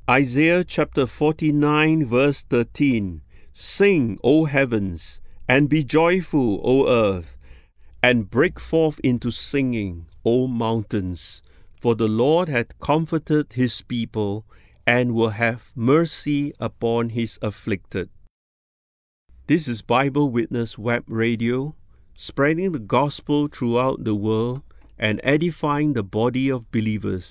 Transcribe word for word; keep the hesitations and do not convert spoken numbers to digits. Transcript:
Isaiah chapter forty-nine verse thirteen. Sing, O heavens, and be joyful, O earth, and break forth into singing, O mountains. For the Lord hath comforted his people, and will have mercy upon his afflicted. This is Bible Witness Web Radio, spreading the gospel throughout the world and edifying the body of believers.